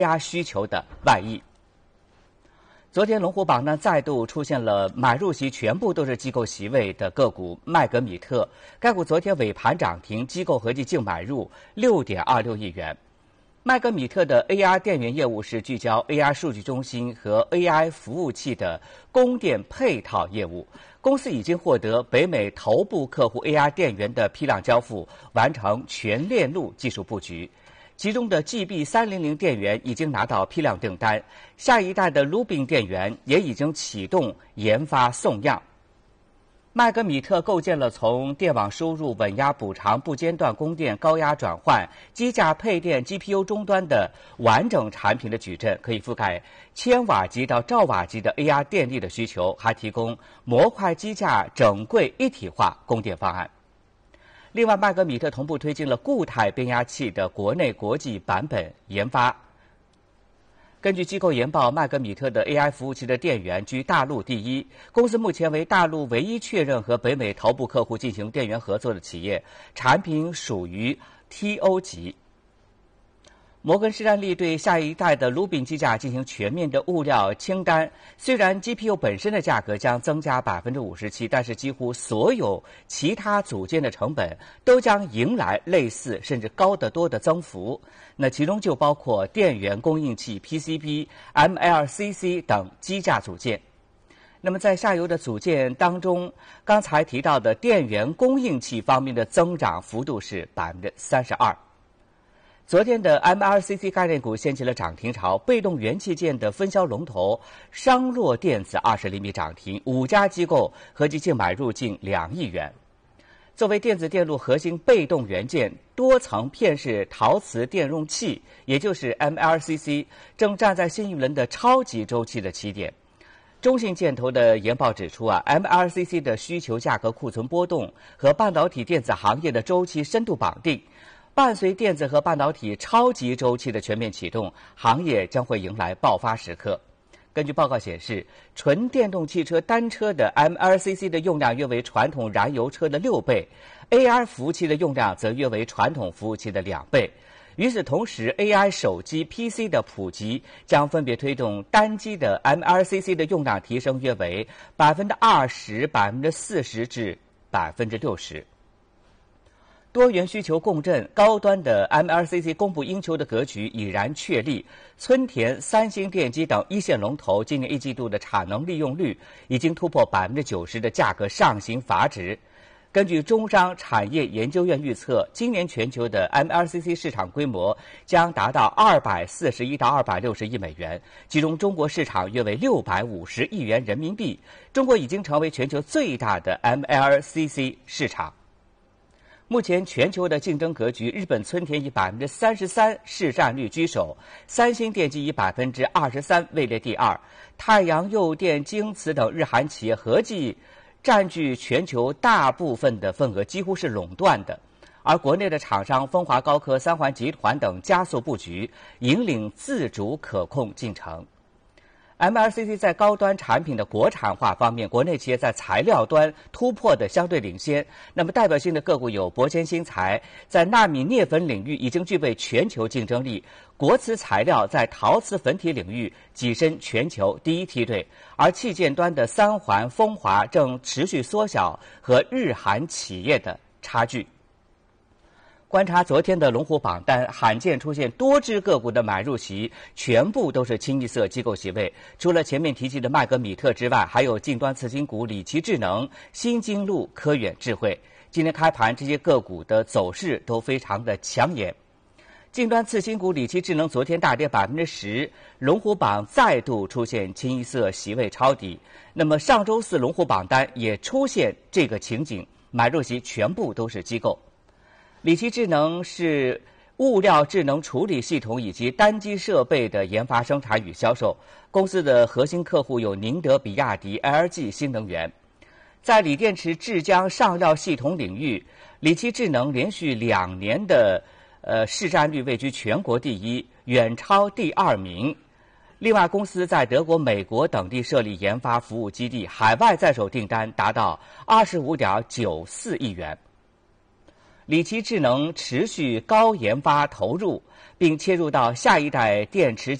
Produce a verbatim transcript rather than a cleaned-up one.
A I 需求的外溢。昨天龙虎榜呢再度出现了买入席全部都是机构席位的个股麦格米特，该股昨天尾盘涨停，机构合计净买入 六点二六亿元。麦格米特的 A I 电源业务是聚焦 A I 数据中心和 A I 服务器的供电配套业务。公司已经获得北美头部客户 A I 电源的批量交付，完成全链路技术布局。其中的 G B 三百电源已经拿到批量订单，下一代的 Rubin 电源也已经启动研发送样。麦格米特构建了从电网输入、稳压补偿、不间断供电、高压转换、机架配电、G P U 终端的完整产品的矩阵，可以覆盖千瓦级到兆瓦级的 A I 电力的需求，还提供模块机架整柜一体化供电方案。另外，麦格米特同步推进了固态变压器的国内国际版本研发。根据机构研报，麦格米特的 A I 服务器的电源居大陆第一，公司目前为大陆唯一确认和北美头部客户进行电源合作的企业，产品属于 T O 级。摩根士丹利对下一代的 Rubin 机架进行全面的物料清单，虽然 G P U 本身的价格将增加 百分之五十七， 但是几乎所有其他组件的成本都将迎来类似甚至高得多的增幅。那其中就包括电源供应器 P C B、M L C C 等机架组件。那么在下游的组件当中，刚才提到的电源供应器方面的增长幅度是 百分之三十二。昨天的 M L C C 概念股掀起了涨停潮，被动元器件的分销龙头商洛电子二十厘米涨停，五家机构合计净买入近两亿元。作为电子电路核心被动元件，多层片式陶瓷电容器，也就是 M L C C， 正站在新一轮的超级周期的起点。中信建投的研报指出啊 ，M L C C 的需求价格库存波动和半导体电子行业的周期深度绑定。伴随电子和半导体超级周期的全面启动，行业将会迎来爆发时刻。根据报告显示，纯电动汽车单车的 M L C C 的用量约为传统燃油车的六倍 ，A I 服务器的用量则约为传统服务器的两倍。与此同时 ，A I 手机、P C 的普及将分别推动单机的 M L C C 的用量提升约为百分之二十、百分之四十至百分之六十。多元需求共振，高端的 M L C C 供不应求的格局已然确立。村田、三星电机等一线龙头今年一季度的产能利用率已经突破 百分之九十 的价格上行阀值。根据中商产业研究院预测，今年全球的 M L C C 市场规模将达到二百四十一到二百六十亿美元，其中中国市场约为六百五十亿元人民币。中国已经成为全球最大的 M L C C 市场。目前全球的竞争格局，日本村田以 百分之三十三 市占率居首，三星电机以 百分之二十三 位列第二，太阳诱电、京瓷等日韩企业合计占据全球大部分的份额，几乎是垄断的。而国内的厂商风华高科、三环集团等加速布局，引领自主可控进程。M L C C 在高端产品的国产化方面，国内企业在材料端突破的相对领先。那么代表性的个股有博千新材，在纳米镍粉领域已经具备全球竞争力；国瓷材料在陶瓷粉体领域跻身全球第一梯队，而器件端的三环、风华正持续缩小和日韩企业的差距。观察昨天的龙虎榜单，罕见出现多只个股的买入席，全部都是清一色机构席位。除了前面提及的麦格米特之外，还有近端次新股理奇智能、新京路、科远智慧。今天开盘这些个股的走势都非常的抢眼。近端次新股理奇智能昨天大跌 百分之十， 龙虎榜再度出现清一色席位抄底。那么上周四龙虎榜单也出现这个情景，买入席全部都是机构。理奇智能是物料智能处理系统以及单机设备的研发、生产与销售。公司的核心客户有宁德、比亚迪、L G、新能源。在锂电池制浆上料系统领域，理奇智能连续两年的呃市占率位居全国第一，远超第二名。另外，公司在德国、美国等地设立研发服务基地，海外在手订单达到 二十五点九四亿元。 理其智能持续高研发投入，并切入到下一代电池